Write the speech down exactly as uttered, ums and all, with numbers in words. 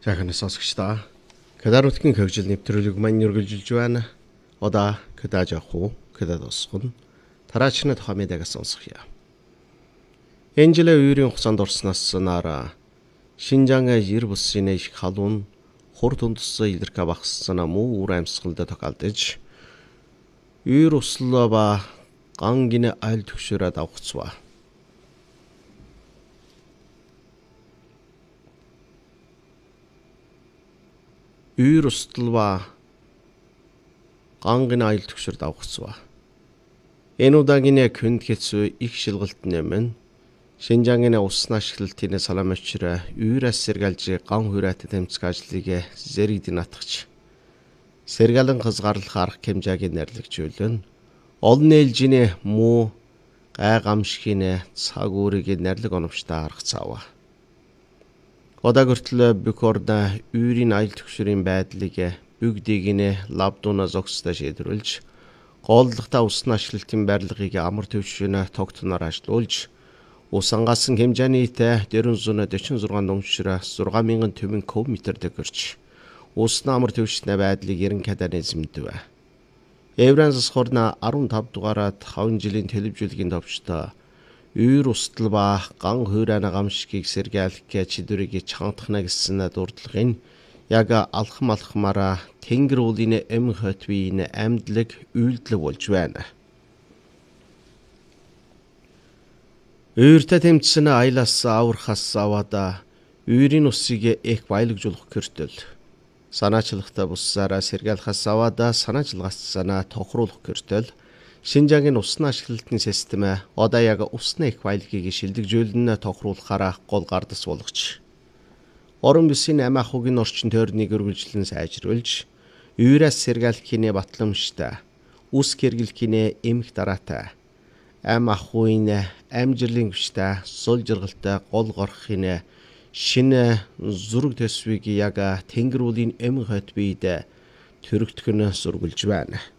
Жаахан сонсогчдаа Кадарутгийн хөгжил нэвтрүүлэг маань үргэлжилж байна. Одоо кадаж авах уу? Кадад усгон. Тараачнад хамидаг сонсгоё. Энжелэ үерийн хугацаанд орсноос санаараа Шинжаанга ер бусын их халуун хурд тундсан илэрхэ багссана муу үр амьсгалд тохиолдож үер услова гангин айл төгшөрөд авахцва. Үер услова гангин айл төгшөрөд авахцва. Энэ удаагийн күнд хэцүү их шилгэлт нэмэн Шинжаангийн усан ашиглалтын саламчра үерээс сэргэлж ган хүрээт тэмцэх ажлыг зэрэгдэн атгч. Сэргэлэн хязгаарлах арга хэмжээг нэрлэгжүүлэн олон ээлжийн муу гай гамшигын цаг үүрийг нэрлэг оновчтой арга цаава. Одоо хүртэл Бюкорда үерийн айл төгшрийн байдлыг бүгдийг нь лавдуна зогсдоо шийдвэрлэж голлогтой усан ашиглалтын барилгыг амар төвшинө тогтноор ажилуулж ус ангасан хэмжээнийтэй дөрвөн дөрвөн шугал номшроо зургаан мянган төвийн кубометр дэгэрч усны амар төвшний байдлыг ерэн каданы эзэмдэв. Евранс хорна арван тав дугаараад таван жилийн телевизүүлгийн товчтой үер устал ба ган хуурайна гамшигыг сэргээлэх чидүрийг чангатхна гэсэн дурдлагын яг алхам алхмаараа тэнгэр уулын эм хотвийн амьдлаг үйлдэл болж байна. Үертэй тэмцсэн аялаас аврахаас аваад үерийн усыг их баялагжуулах гэртэл санаачлагтай буссаараа сэргээлхээс аваад санаачлагаас санаа тохируулах гэртэл Шинжаангийн усны ашиглалтын систем одоо яг усны их баялагийг шилдэгжүүлэн тохируулахаараа гол гардас болгоч. Орон бүсийн ам ахуйн орчин тойрныг үргэлжлэн сайжруулж үерээс сэргээлхийн батламжтай ус гэргэлхийн эмх дараатай ам ахуйн амжилын гүштэй сул жиргалтай гол горхын шинэ зураг төсвийг яг тэнгэр уулын эм хот бийд төрөгдөх нь сургуулж байна.